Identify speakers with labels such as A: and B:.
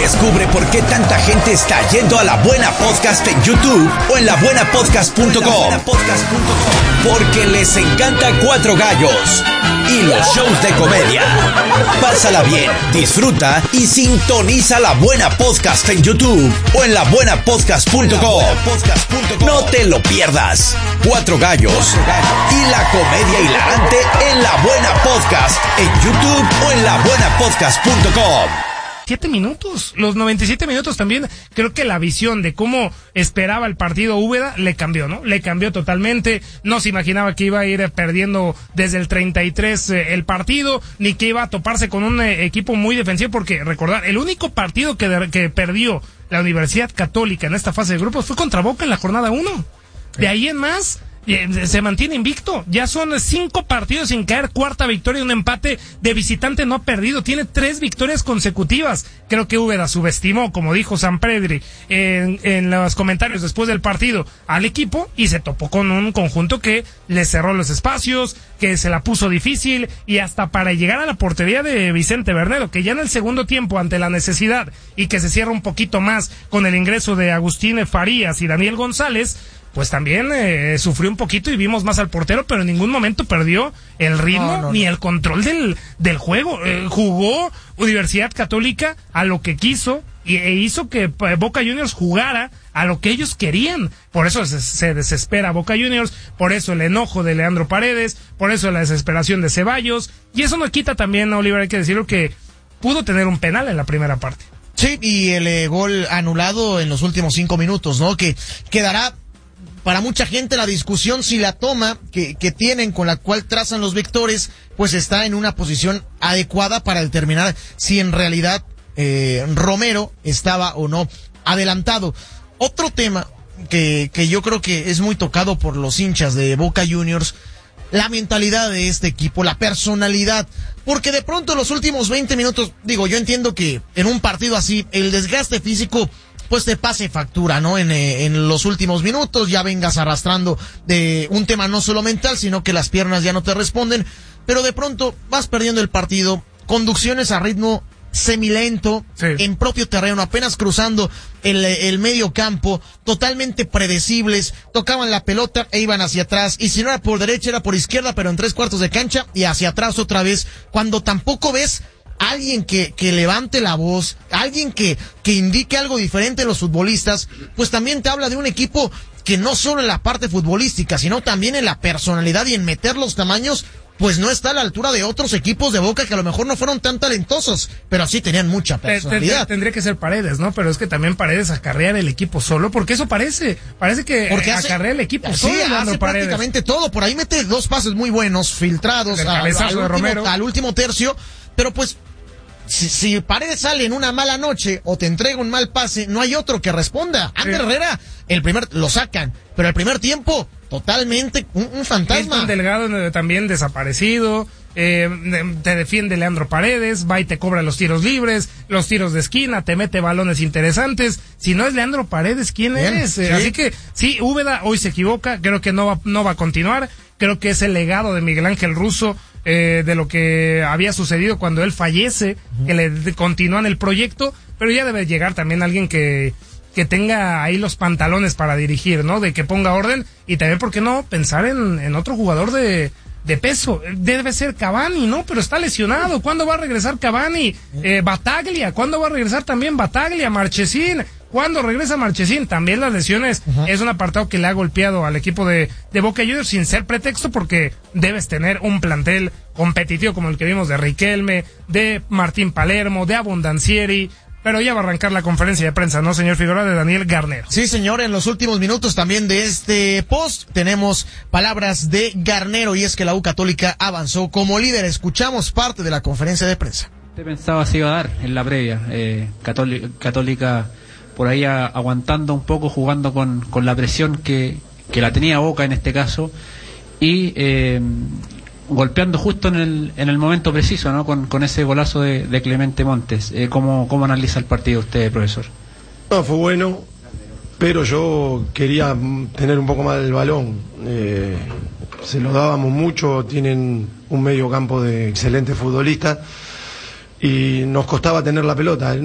A: Descubre por qué tanta gente está yendo a La Buena Podcast en YouTube o en labuenapodcast.com. Porque les encanta Cuatro Gallos y los shows de comedia. Pásala bien, disfruta y sintoniza La Buena Podcast en YouTube o en labuenapodcast.com. No te lo pierdas. Cuatro Gallos y la comedia hilarante en La Buena Podcast en YouTube o en labuenapodcast.com.
B: 7 minutos, los 97 minutos también, creo que la visión de cómo esperaba el partido Úbeda le cambió, ¿no? Le cambió totalmente, no se imaginaba que iba a ir perdiendo desde el 33 el partido, ni que iba a toparse con un equipo muy defensivo, porque recordar, el único partido que perdió la Universidad Católica en esta fase de grupos fue contra Boca en la jornada 1. De ahí en más, se mantiene invicto. Ya son 5 partidos sin caer, cuarta victoria y un empate de visitante no perdido. Tiene 3 victorias consecutivas. Creo que Úbeda subestimó, como dijo Sampredri en los comentarios después del partido, al equipo, y se topó con un conjunto que le cerró los espacios, que se la puso difícil, y hasta para llegar a la portería de Vicente Bernero, que ya en el segundo tiempo, ante la necesidad y que se cierra un poquito más con el ingreso de Agustín Farías y Daniel González, pues también sufrió un poquito y vimos más al portero, pero en ningún momento perdió el ritmo ni el control del juego. Jugó Universidad Católica a lo que quiso e hizo que Boca Juniors jugara a lo que ellos querían. Por eso se desespera Boca Juniors, por eso el enojo de Leandro Paredes, por eso la desesperación de Ceballos, y eso no quita también, Oliver, hay que decirlo, que pudo tener un penal en la primera parte.
C: Sí, y el gol anulado en los últimos 5 minutos, ¿no? Que quedará para mucha gente la discusión si la toma que tienen, con la cual trazan los vectores, pues está en una posición adecuada para determinar si en realidad Romero estaba o no adelantado. Otro tema que yo creo que es muy tocado por los hinchas de Boca Juniors, la mentalidad de este equipo, la personalidad, porque de pronto los últimos 20 minutos, digo, yo entiendo que en un partido así el desgaste físico pues te pase factura, ¿no? En los últimos minutos ya vengas arrastrando de un tema no solo mental, sino que las piernas ya no te responden, pero de pronto vas perdiendo el partido, conducciones a ritmo semilento, sí, en propio terreno, apenas cruzando el medio campo, totalmente predecibles, tocaban la pelota e iban hacia atrás, y si no era por derecha era por izquierda, pero en 3/4 de cancha y hacia atrás otra vez, cuando tampoco ves alguien que levante la voz, alguien que indique algo diferente a los futbolistas, pues también te habla de un equipo que no solo en la parte futbolística, sino también en la personalidad y en meter los tamaños, pues no está a la altura de otros equipos de Boca que a lo mejor no fueron tan talentosos, pero sí tenían mucha personalidad.
B: Tendría que ser Paredes, ¿no? Pero es que también Paredes acarrea el equipo solo, porque eso parece que acarrea el equipo solo.
C: Sí, hace prácticamente todo, por ahí mete 2 pases muy buenos, filtrados al último tercio, pero pues si Paredes sale en una mala noche o te entrega un mal pase, no hay otro que responda. Ander Herrera, lo sacan, pero el primer tiempo totalmente un fantasma.
B: Un Delgado también desaparecido, te defiende Leandro Paredes, va y te cobra los tiros libres, los tiros de esquina, te mete balones interesantes. Si no es Leandro Paredes, ¿quién es? Sí. Así que sí, Úbeda hoy se equivoca, creo que no va a continuar, creo que es el legado de Miguel Ángel Russo, de lo que había sucedido cuando él fallece, que le continúan el proyecto, pero ya debe llegar también alguien que tenga ahí los pantalones para dirigir, ¿no? De que ponga orden, y también, ¿por qué no pensar en otro jugador de peso? Debe ser Cavani, ¿no? Pero está lesionado. ¿Cuándo va a regresar Cavani? Bataglia, ¿cuándo va a regresar también Bataglia? Marchesín, ¿cuándo regresa Marchesín? También las lesiones es un apartado que le ha golpeado al equipo de Boca Juniors, sin ser pretexto, porque debes tener un plantel competitivo como el que vimos de Riquelme, de Martín Palermo, de Abondancieri. Pero ya va a arrancar la conferencia de prensa, ¿no, señor Figueroa? De Daniel Garnero.
C: Sí, señor, en los últimos minutos también de este post tenemos palabras de Garnero, y es que la U Católica avanzó como líder. Escuchamos parte de la conferencia de prensa.
D: Te pensaba se iba a dar en la previa. Católica por ahí aguantando un poco, jugando con la presión que la tenía Boca en este caso, y golpeando justo en el momento preciso, ¿no? Con ese golazo de Clemente Montes. ¿Cómo analiza el partido usted, profesor?
E: No, fue bueno, pero yo quería tener un poco más del balón. Se lo dábamos mucho, tienen un medio campo de excelentes futbolistas y nos costaba tener la pelota.